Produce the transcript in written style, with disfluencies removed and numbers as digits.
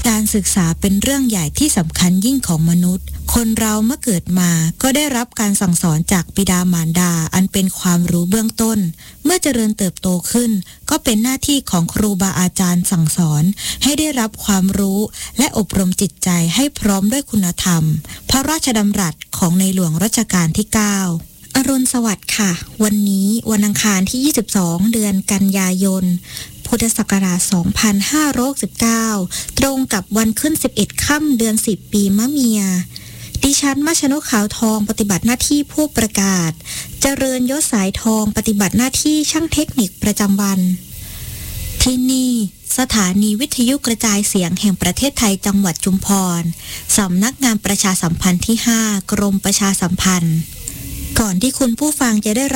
การศึกษาเป็นเรื่องใหญ่ที่สำคัญยิ่งของมนุษย์คนเราเมื่อเกิดมาก็ได้รับการสั่งสอนจากบิดามารดาอันเป็นความรู้เบื้องต้นเมื่อเจริญเติบโตขึ้นก็เป็นหน้าที่ของครูบาอาจารย์สั่งสอนให้ได้รับความรู้และอบรมจิตใจให้พร้อมด้วยคุณธรรมพระราชดำรัสของในหลวงรัชกาลที่ 9อรุณสวัสดิ์ค่ะวันนี้วันอังคารที่22เดือนกันยายนพุทธศักราช2569ตรงกับวันขึ้น11ค่ำเดือน10ปีมะเมียดิฉันมัชนกขาวทองปฏิบัติหน้าที่ผู้ประกาศเจริญยศสายทองปฏิบัติหน้าที่ช่างเทคนิคประจำวันที่นี่สถานีวิทยุกระจายเสียงแห่งประเทศไทยจังหวัดชุมพรสำนักงานประชาสัมพันธ์ที่5กรมประชาสัมพันธ์ก่อนที่คุณผู้ฟังจะได้